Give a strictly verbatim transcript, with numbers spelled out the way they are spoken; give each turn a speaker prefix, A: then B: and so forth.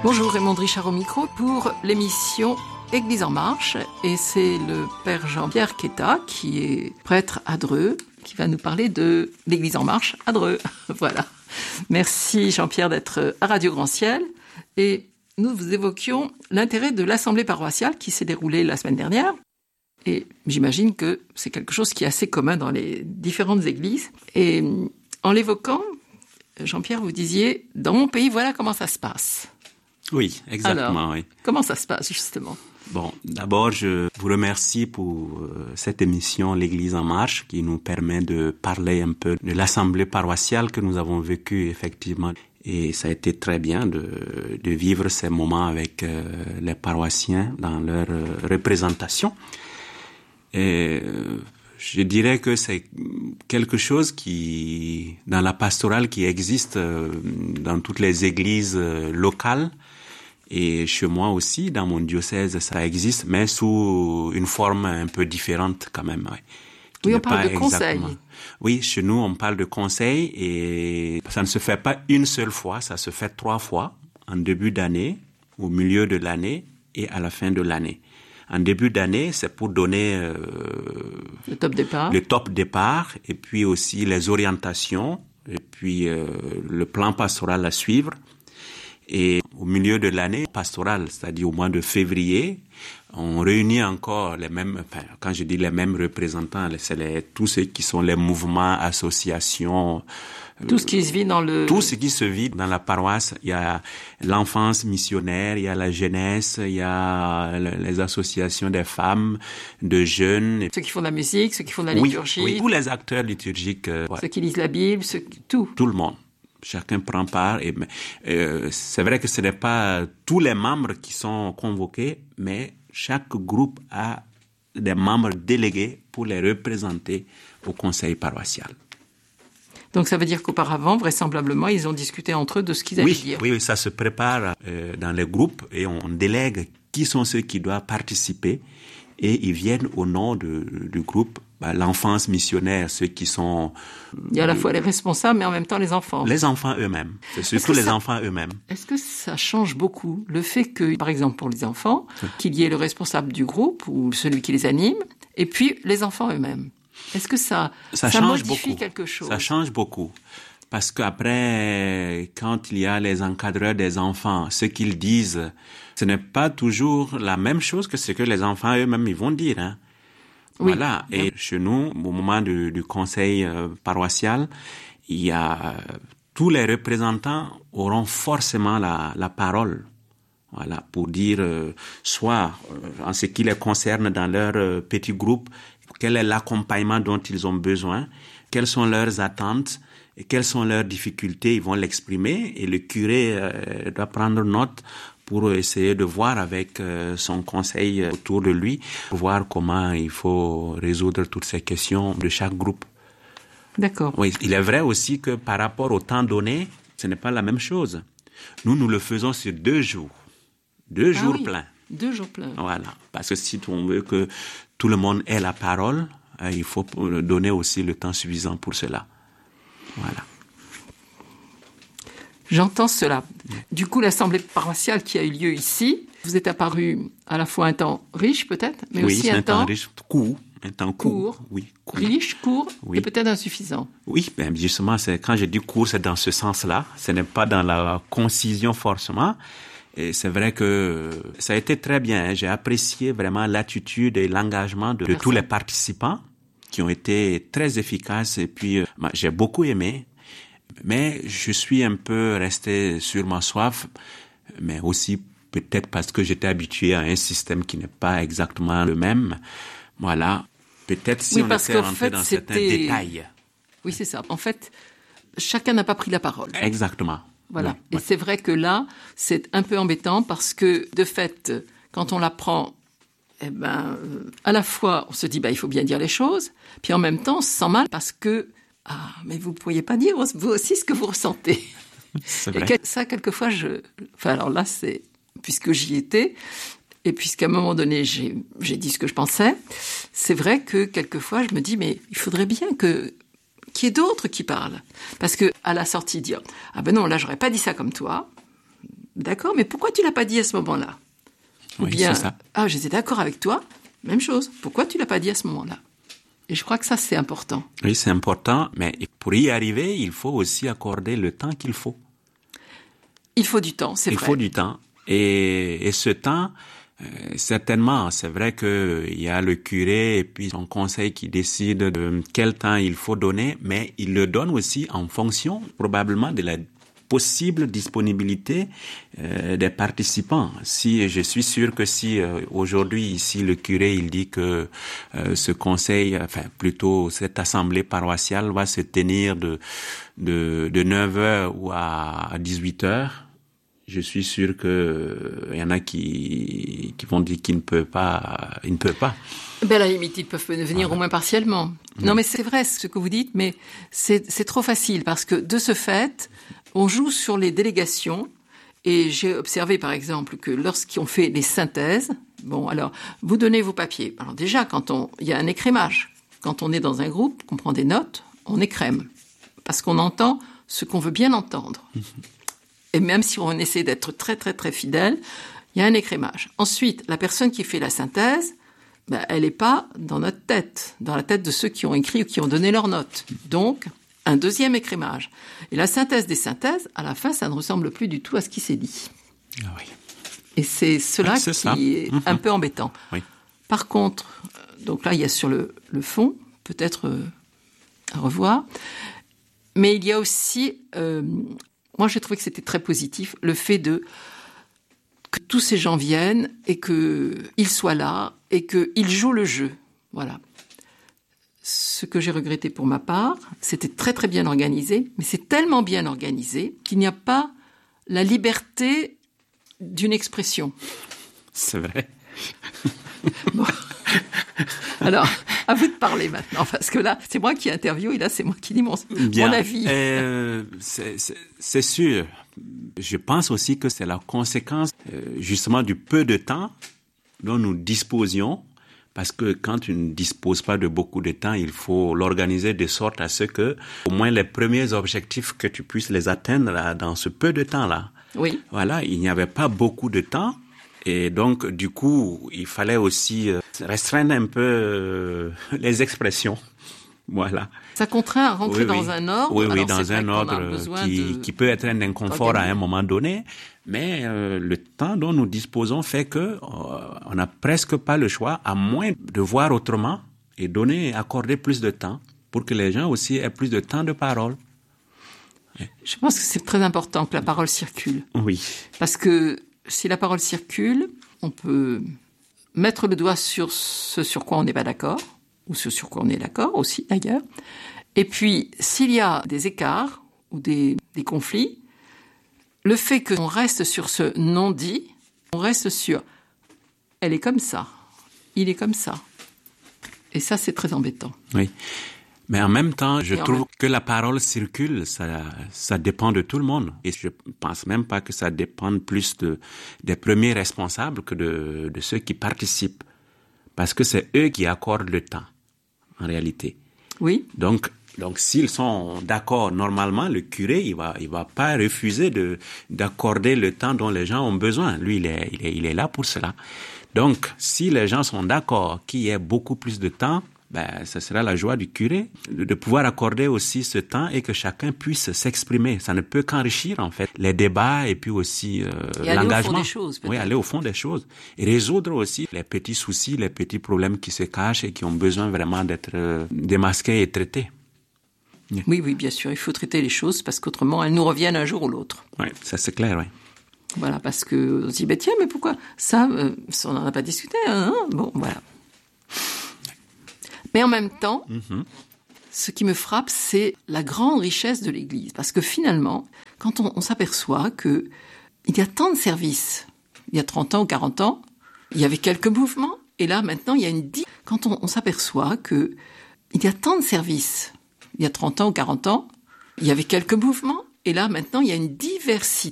A: Bonjour, Raymond Richard au micro pour l'émission Église en marche, et c'est le père Jean-Pierre Quetta, qui est prêtre à Dreux, qui va nous parler de l'Église en marche à Dreux. Voilà. Merci Jean-Pierre d'être à Radio Grand Ciel, et nous vous évoquions l'intérêt de l'assemblée paroissiale qui s'est déroulée la semaine dernière, et j'imagine que c'est quelque chose qui est assez commun dans les différentes églises. Et en l'évoquant, Jean-Pierre, vous disiez, dans mon pays, voilà comment ça se passe.
B: Oui, exactement.
A: Alors,
B: oui.
A: Comment ça se passe, justement ?
B: Bon, d'abord, je vous remercie pour euh, cette émission L'Église en marche qui nous permet de parler un peu de l'assemblée paroissiale que nous avons vécue, effectivement. Et ça a été très bien de, de vivre ces moments avec euh, les paroissiens dans leur euh, représentation. Et euh, je dirais que c'est quelque chose qui, dans la pastorale, qui existe euh, dans toutes les églises euh, locales. Et chez moi aussi, dans mon diocèse, ça existe, mais sous une forme un peu différente quand même. Ouais,
A: oui, on parle de conseil.
B: Oui, chez nous, on parle de conseil et ça ne se fait pas une seule fois, ça se fait trois fois, en début d'année, au milieu de l'année et à la fin de l'année. En début d'année, c'est pour donner euh,
A: le top départ,
B: le top départ et puis aussi les orientations et puis euh, le plan pastoral à suivre. Et au milieu de l'année pastorale, c'est-à-dire au mois de février, on réunit encore les mêmes, enfin, quand je dis les mêmes représentants, c'est les, tous ceux qui sont les mouvements, associations.
A: Tout ce qui se vit dans le...
B: Tout ce qui se vit dans la paroisse. Il y a l'enfance missionnaire, il y a la jeunesse, il y a les associations des femmes, de jeunes.
A: Ceux qui font de la musique, ceux qui font de la liturgie.
B: Oui, oui, tous les acteurs liturgiques. Euh,
A: ceux ouais. qui lisent la Bible, ceux, tout.
B: Tout le monde. Chacun prend part. Et euh, c'est vrai que ce n'est pas tous les membres qui sont convoqués, mais chaque groupe a des membres délégués pour les représenter au conseil paroissial.
A: Donc ça veut dire qu'auparavant, vraisemblablement, ils ont discuté entre eux de ce qu'ils allaient
B: oui,
A: dire.
B: Oui, oui, ça se prépare euh, dans les groupes et on délègue qui sont ceux qui doivent participer et ils viennent au nom de, du groupe. Bah, l'enfance missionnaire, ceux qui sont...
A: Il y a à la fois les responsables, mais en même temps les enfants.
B: Les enfants eux-mêmes. C'est surtout les ça, enfants eux-mêmes.
A: Est-ce que ça change beaucoup le fait que, par exemple pour les enfants, oui. qu'il y ait le responsable du groupe ou celui qui les anime, et puis les enfants eux-mêmes? Est-ce que ça, ça, ça modifie
B: beaucoup.
A: quelque chose?
B: Ça change beaucoup. Parce qu'après, quand il y a les encadreurs des enfants, ce qu'ils disent, ce n'est pas toujours la même chose que ce que les enfants eux-mêmes ils vont dire. Hein. Oui. Voilà. Et oui. Chez nous, au moment du, du conseil euh, paroissial, il y a euh, tous les représentants auront forcément la, la parole. Voilà, pour dire euh, soit euh, en ce qui les concerne dans leur euh, petit groupe, quel est l'accompagnement dont ils ont besoin, quelles sont leurs attentes et quelles sont leurs difficultés, ils vont l'exprimer et le curé euh, doit prendre note pour essayer de voir avec euh, son conseil autour de lui, pour voir comment il faut résoudre toutes ces questions de chaque groupe.
A: D'accord.
B: Oui, il est vrai aussi que par rapport au temps donné, ce n'est pas la même chose. Nous, nous le faisons sur deux jours. Deux
A: ah
B: jours
A: oui,
B: pleins.
A: Deux jours pleins.
B: Voilà. Parce que si on veut que tout le monde ait la parole, euh, il faut donner aussi le temps suffisant pour cela. Voilà.
A: J'entends cela. Du coup, l'assemblée paroissiale qui a eu lieu ici, vous êtes apparu à la fois un temps riche peut-être, mais
B: oui,
A: aussi un,
B: un
A: temps...
B: temps riche, court. Un temps court.
A: court.
B: Oui, court.
A: Riche, court
B: oui.
A: et peut-être insuffisant.
B: Oui, ben justement, c'est, quand je dis court, c'est dans ce sens-là. Ce n'est pas dans la concision forcément. Et c'est vrai que ça a été très bien. Hein. J'ai apprécié vraiment l'attitude et l'engagement de, de tous les participants qui ont été très efficaces. Et puis, euh, j'ai beaucoup aimé. Mais je suis un peu resté sur ma soif, mais aussi peut-être parce que j'étais habitué à un système qui n'est pas exactement le même. Voilà. Peut-être si
A: oui,
B: on était rentré
A: fait,
B: dans
A: c'était...
B: certains détails.
A: Oui, c'est ça. En fait, chacun n'a pas pris la parole.
B: Exactement.
A: Voilà.
B: Oui,
A: et
B: oui.
A: c'est vrai que là, c'est un peu embêtant parce que, de fait, quand on l'apprend, eh ben, euh, à la fois, on se dit, bah, il faut bien dire les choses, puis en même temps, on se sent mal parce que, ah, mais vous ne pourriez pas dire, vous aussi, ce que vous ressentez.
B: C'est vrai.
A: Et que, ça, quelquefois, je... Enfin, alors là, c'est... Puisque j'y étais, et puisqu'à un moment donné, j'ai, j'ai dit ce que je pensais, c'est vrai que, quelquefois, je me dis, mais il faudrait bien que... qu'il y ait d'autres qui parlent. Parce que à la sortie, dire « Ah ben non, là, j'aurais pas dit ça comme toi », D'accord, mais pourquoi tu l'as pas dit à ce moment-là? Ou
B: Oui,
A: bien,
B: c'est ça.
A: ah, j'étais d'accord avec toi, même chose. Pourquoi tu l'as pas dit à ce moment-là? Et je crois que ça, c'est important.
B: Oui, c'est important, mais pour y arriver, il faut aussi accorder le temps qu'il faut.
A: Il faut du temps, c'est
B: il
A: vrai.
B: Il faut du temps. Et, et ce temps, euh, certainement, c'est vrai qu'il y a le curé et puis son conseil qui décide de quel temps il faut donner, mais il le donne aussi en fonction probablement de la possible disponibilité euh, des participants. Si je suis sûr que si euh, aujourd'hui ici le curé il dit que euh, ce conseil, enfin plutôt cette assemblée paroissiale va se tenir de de de neuf heures ou à dix-huit heures, je suis sûr que il y en a qui qui vont dire qu'ils ne peuvent pas, ils ne peuvent pas.
A: Ben, à la limite, ils peuvent venir voilà. Au moins partiellement.
B: Mmh.
A: Non, mais c'est vrai ce que vous dites, mais c'est c'est trop facile parce que de ce fait, on joue sur les délégations. Et j'ai observé, par exemple, que lorsqu'ils ont fait les synthèses, bon, alors, vous donnez vos papiers. Alors déjà, quand on, il y a un écrémage. Quand on est dans un groupe, qu'on prend des notes, on écrème. Parce qu'on entend ce qu'on veut bien entendre. Mmh. Et même si on essaie d'être très, très, très fidèle, il y a un écrémage. Ensuite, la personne qui fait la synthèse, ben, elle n'est pas dans notre tête, dans la tête de ceux qui ont écrit ou qui ont donné leurs notes. Donc, un deuxième écrémage. Et la synthèse des synthèses, à la fin, ça ne ressemble plus du tout à ce qui s'est dit.
B: Ah oui.
A: Et c'est cela
B: c'est
A: qui
B: ça.
A: est
B: Mmh.
A: un peu embêtant.
B: Oui.
A: Par contre, donc là, il y a sur le, le fond, peut-être euh, à revoir, mais il y a aussi, euh, moi j'ai trouvé que c'était très positif, le fait de que tous ces gens viennent et qu'ils soient là et qu'ils jouent le jeu. Voilà. Ce que j'ai regretté pour ma part, c'était très très bien organisé, mais c'est tellement bien organisé qu'il n'y a pas la liberté d'une expression.
B: C'est vrai.
A: Bon. Alors, à vous de parler maintenant, parce que là, c'est moi qui interviewe et là, c'est moi qui dis mon,
B: bien.
A: mon avis.
B: Euh, c'est, c'est, c'est sûr. Je pense aussi que c'est la conséquence, euh, justement, du peu de temps dont nous disposions. Parce que quand tu ne disposes pas de beaucoup de temps, il faut l'organiser de sorte à ce que, au moins les premiers objectifs, que tu puisses les atteindre là, dans ce peu de temps-là.
A: Oui.
B: Voilà, il n'y avait pas beaucoup de temps. Et donc, du coup, il fallait aussi restreindre un peu euh, les expressions. Voilà.
A: Ça contraint à rentrer oui, dans
B: oui.
A: un ordre.
B: Oui, oui,
A: Alors,
B: dans un ordre qui,
A: de...
B: qui peut être un inconfort à un moment donné. Mais euh, le temps dont nous disposons fait que euh, on n'a presque pas le choix, à moins de voir autrement et donner, accorder plus de temps pour que les gens aussi aient plus de temps de parole.
A: Je pense que c'est très important que la parole circule.
B: Oui.
A: Parce que si la parole circule, on peut mettre le doigt sur ce sur quoi on n'est pas d'accord, ou ce sur quoi on est d'accord aussi d'ailleurs. Et puis, s'il y a des écarts ou des, des conflits, le fait qu'on reste sur ce non-dit, on reste sur « elle est comme ça, il est comme ça ». Et ça, c'est très embêtant.
B: Oui. Mais en même temps, je
A: Et
B: trouve
A: même...
B: que la parole circule, ça, ça dépend de tout le monde. Et je pense même pas que ça dépende plus de, des premiers responsables que de, de ceux qui participent. Parce que c'est eux qui accordent le temps, en réalité.
A: Oui.
B: Donc, donc s'ils sont d'accord, normalement, le curé, il va, il va pas refuser de, d'accorder le temps dont les gens ont besoin. Lui, il est, il est, il est là pour cela. Donc, si les gens sont d'accord qu'il y ait beaucoup plus de temps, ben, ce sera la joie du curé de, de pouvoir accorder aussi ce temps et que chacun puisse s'exprimer. Ça ne peut qu'enrichir, en fait, les débats et puis aussi euh,
A: et
B: l'engagement.
A: Aller au fond des choses, peut-être.
B: Oui, aller au fond des choses. Et résoudre aussi les petits soucis, les petits problèmes qui se cachent et qui ont besoin vraiment d'être euh, démasqués et traités.
A: Oui, oui, bien sûr. Il faut traiter les choses parce qu'autrement, elles nous reviennent un jour ou l'autre.
B: Oui, ça c'est clair, oui.
A: Voilà, parce que on se dit, ben tiens, mais pourquoi ça, euh, on n'en a pas discuté, hein? Bon, voilà. Mais en même temps, mm-hmm. ce qui me frappe, c'est la grande richesse de l'Église. Parce que finalement, quand on, on s'aperçoit que il y a tant de services, il y a trente ans ou quarante ans, il y avait quelques mouvements, et là, maintenant, il y a une... Di- quand on, on s'aperçoit que il y a tant de services, il y a trente ans ou quarante ans, il y avait quelques mouvements, et là, maintenant, il y a une diversité